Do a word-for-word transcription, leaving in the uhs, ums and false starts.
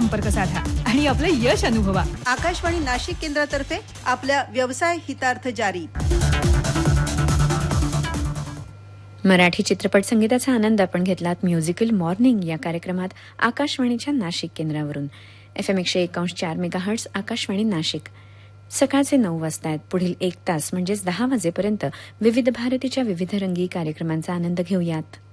संपर्क साधा आणि आपलं यश अनुभवा. आकाशवाणी नाशिक केंद्रातर्फे आपल्या व्यवसाय हितार्थ जारी. मराठी चित्रपट संगीताचा आनंद आपण घेतलात म्युझिकल मॉर्निंग या कार्यक्रमात आकाशवाणीच्या नाशिक केंद्रावरून. एफ एम एकशे एकांश चार मेगाहर्ट्स आकाशवाणी नाशिक. सकाळचे नऊ वाजता आहेत. पुढील एक तास म्हणजेच दहा वाजेपर्यंत विविध भारतीच्या विविध रंगी कार्यक्रमांचा आनंद घेऊयात.